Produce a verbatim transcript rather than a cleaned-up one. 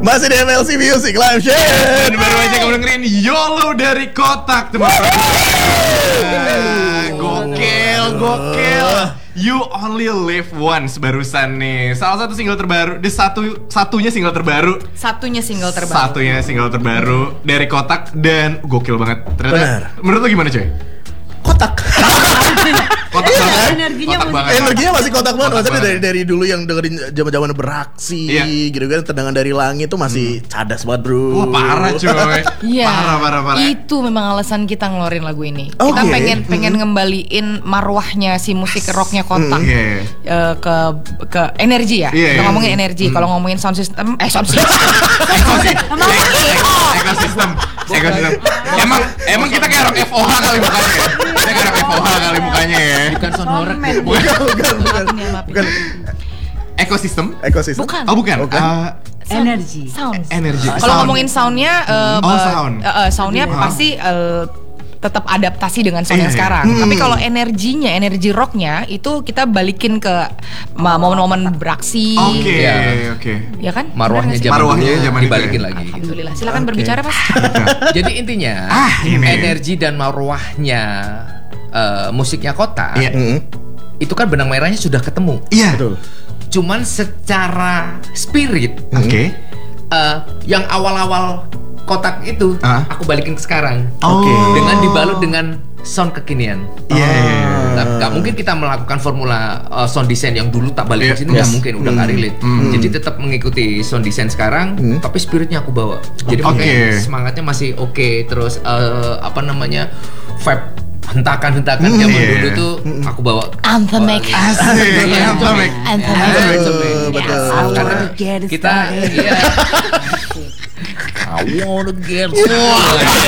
Masih di M L C Music Live Show. Dan baru aja kamu dengerin YOLO dari Kotak, teman-teman. Gokil, gokil. You Only Live Once barusan nih. Salah satu single terbaru, di satu satunya single terbaru. Satunya single terbaru. Satunya single terbaru dari Kotak dan gokil banget. Ternyata. Benar. Menurut lo gimana, coy? Kotak. Kotak banget. Energinya Kotak masih- banget. Energinya masih kotak banget. Kotak Maksudnya dari banget. dari dulu yang dengerin zaman-zaman beraksi Iya. gitu kan, tendangan dari langit tuh masih cadas banget, bro. Wah, parah, coy. Iya. Parah, parah, parah. Itu memang alasan kita ngeluarin lagu ini. Oke. Kita pengen pengen ngembaliin marwahnya si musik rocknya Kotak. Iya, iya. eh, ke ke energi ya. Iya, Kita iya. ngomongin energi. Kalau ngomongin sound system, eh sound system. Ekosi- ekosistem, ekosistem. Emang emang kita kayak rock F O H kali mukanya ya? Kita kayak rock F O H kali mukanya ya. Bukan sound horror. Bukan, bukan, bukan. Maafin ya, maafin. Bukan Ekosistem? ekosistem. Bukan. Oh bukan. Bukan. Eh, Sound. Energi. Sound. energi. Kalau Sound. ngomongin soundnya, eh, Oh, eh, sound. eh, eh, soundnya Iya. pasti eh, tetap adaptasi dengan sound Iya, yang iya. sekarang. Hmm. Tapi kalau energinya, energi rocknya itu kita balikin ke ma- momen-momen beraksi, Oke, Iya. oke. ya kan? Marwahnya Benar nggak sih? zaman Marwahnya dulu zaman itu dibalikin ya? lagi. Alhamdulillah. Silakan Oke. berbicara, Mas. Jadi intinya Ah, ini. energi dan marwahnya eh, musiknya Kotak Iya. Mm-mm. itu kan benang merahnya sudah ketemu. Iya. Betul. Cuman secara spirit Oke. eh, yang awal-awal Kotak itu Ah. aku balikin ke sekarang. Oke. Dengan dibalut dengan sound kekinian. Iya, iya, iya. Nggak nggak mungkin kita melakukan formula uh, sound design yang dulu tak balik Iya, ke sini nggak yes. mungkin, udah nggak relate. Hmm. Jadi tetap mengikuti sound design sekarang, Hmm. tapi spiritnya aku bawa. Jadi Oke. mungkin semangatnya masih oke. Terus uh, apa namanya vibe hentakan-hentakan Hmm, zaman iya. dulu tuh aku bawa. Anthemic. Bawa- Asik. Iya, Anthemic. Anthemic. Iya, Betul, betul. Karena wanna get it kita started. iya. I wanna get started.